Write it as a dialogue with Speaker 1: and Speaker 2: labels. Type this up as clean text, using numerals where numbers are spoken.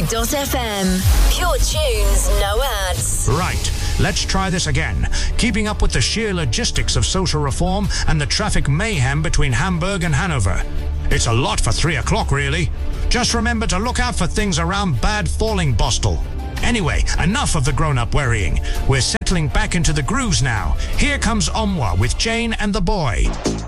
Speaker 1: Live.fm. Pure tunes, no ads.
Speaker 2: Right, let's try this again. Keeping up with the sheer logistics of social reform and the traffic mayhem between Hamburg and Hanover. It's a lot for 3 o'clock, really. Just remember to look out for things around Bad Fallingbostel. Anyway, enough of the grown-up worrying. We're settling back into the grooves now. Here comes Omwa with Jane and the Boy.